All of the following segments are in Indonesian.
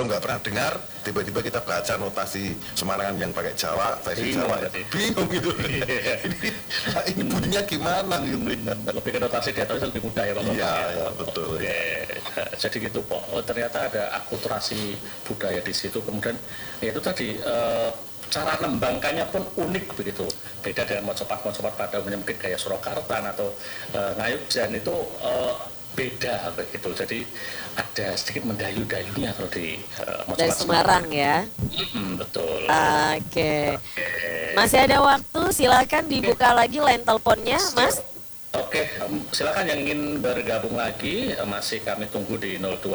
Kalau nggak pernah dengar, tiba-tiba kita baca notasi Semarangan yang pakai Jawa, versi Jawa, bingung gitu. Ini bunyinya gimana gitu ya. Lebih ke notasi diatoris lebih mudah ya Pak. Iya, ya, betul. Oke. Jadi gitu Pak. Oh, ternyata ada akulturasi budaya di situ. Kemudian ya itu tadi cara nembangkannya pun unik begitu. Beda dengan mocopat pada umumnya mungkin kayak Surakarta atau Ngayogjan itu beda begitu. Jadi ada sedikit mendayu-dayunya kalau di Dari Semarang ya. Betul. Oke. Masih ada waktu, silakan dibuka lagi line teleponnya, Mas. Oke, silakan yang ingin bergabung lagi, masih kami tunggu di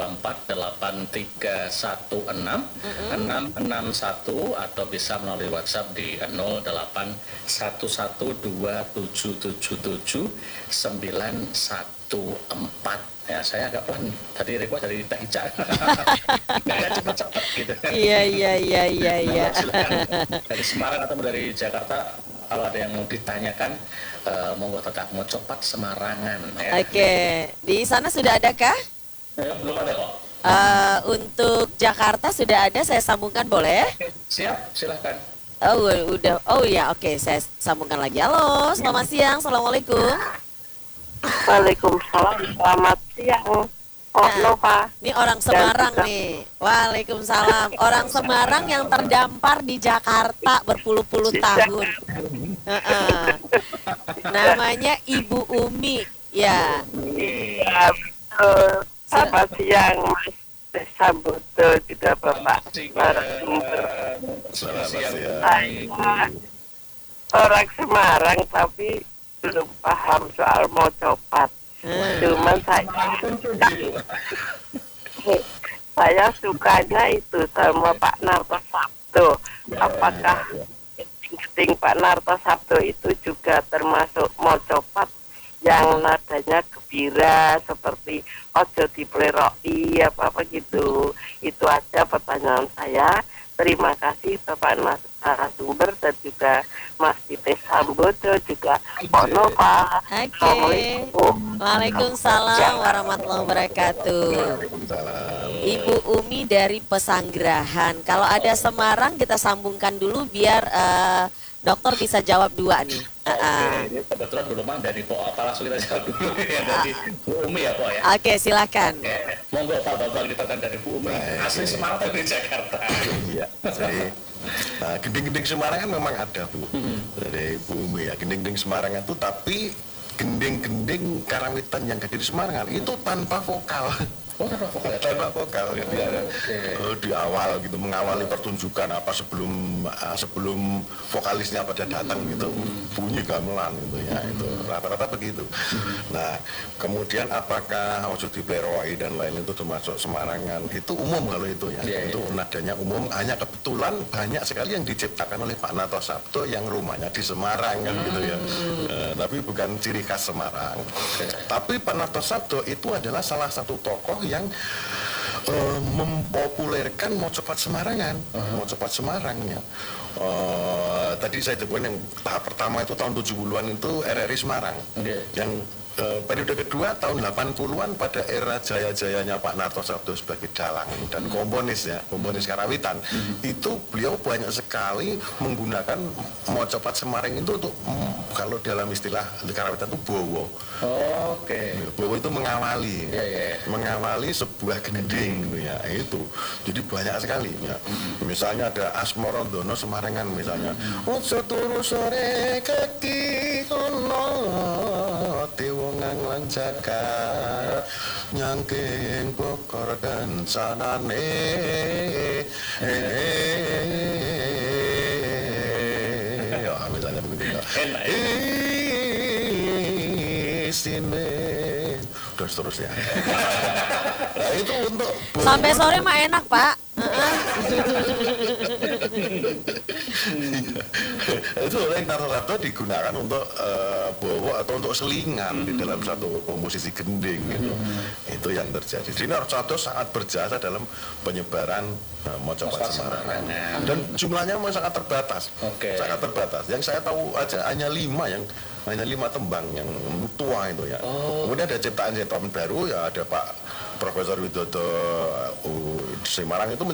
0248316 atau bisa melalui WhatsApp di 081117779914. Ya, saya agak pelan. Tadi request dari Teh Ica. Nggak cepat-cepat gitu. Iya. Dari Semarang atau dari Jakarta, kalau ada yang mau ditanyakan, monggo tetap mau cepat Semarangan. Ya. Oke, di sana sudah adakah? Belum ada kok. Untuk Jakarta sudah ada, saya sambungkan boleh? Siap, silahkan. Oh udah, oh ya oke, saya sambungkan lagi. Halo, selamat siang, assalamualaikum. Waalaikumsalam, selamat siang. Nova. Ini orang Semarang nih. Waalaikumsalam. Orang Semarang yang terdampar di Jakarta berpuluh-puluh tahun. Namanya Ibu Umi. Ya. Iya, betul. Selamat siang, Mas Sambuto, juga Bapak narasumber. Selamat siang. Saya orang Semarang, tapi belum paham soal mocopat. Cuman saya sukanya itu sama Pak Narto Sabdo. Apakah geding Pak Narto Sabdo itu juga termasuk mocopat yang nadanya gembira seperti ojo dipleroki apa gitu? Itu aja pertanyaan saya. Terima kasih Bapak narasumber dan juga Mas Tite Sambodo, juga Pak Nova. Oke. Waalaikumsalam warahmatullahi wabarakatuh. Ibu Umi dari Pesanggerahan. Kalau ada Semarang kita sambungkan dulu biar dokter bisa jawab dua nih. Ini kebetulan belum ada dari Pak, apa langsung kita jawab dulu ya dari Bu Umi ya Pak ya. Oke, silakan. Monggo Pak Bapak kita kan dari Bu Umi. Asli Semarang tapi di Jakarta. Iya, jadi gending-gending Semarang kan memang ada Bu, dari Bu Umi ya. Gending-gending Semarang itu, tapi gending-gending karawitan yang ada di Semarang itu tanpa vokal. Tanpa vokal ya. Di awal gitu, mengawali pertunjukan apa sebelum vokalisnya pada datang gitu, bunyi gamelan gitu ya, itu rata-rata begitu. Nah, kemudian apakah ojo dipleroi dan lain itu termasuk Semarangan, itu umum kalau itu ya. Itu nadanya umum, hanya kebetulan banyak sekali yang diciptakan oleh Pak Narto Sabdo yang rumahnya di Semarang kan gitu ya. Tapi bukan ciri khas Semarang. Tapi Pak Narto Sabdo itu adalah salah satu tokoh yang mempopulerkan mocopat Semarangan, mocopat Semarangnya. Tadi saya sebutkan yang tahap pertama itu tahun 70-an itu RRI Semarang. Yang periode kedua tahun 80-an pada era jaya-jayanya Pak Narto Sabdo sebagai dalang dan komponis ya, komponis karawitan. Itu beliau banyak sekali menggunakan mocopat Semarang itu untuk kalau dalam istilah karawitan itu bowo. Bowo itu mengawali, mengawali sebuah gending gitu ya, itu. Jadi banyak sekali ya. Misalnya ada Asmorodono Semarangan misalnya. Ojo turu sore kaki kono wongang lancakan nyangking bokor dan sanane ya misalnya begitu sini dan seterusnya. Nah itu untuk sampai sore mah enak Pak. Itu oleh Narto Sabdo digunakan untuk bowo atau untuk selingan di dalam satu komposisi gending gitu. Itu yang terjadi. Jadi Narto Sabdo sangat berjasa dalam penyebaran mocopat Semarang. Dan jumlahnya memang sangat terbatas. Sangat terbatas. Yang saya tahu aja hanya 5 tembang yang tua itu ya. Kemudian ada ciptaan baru ya, ada Pak Profesor Widodo Semarang itu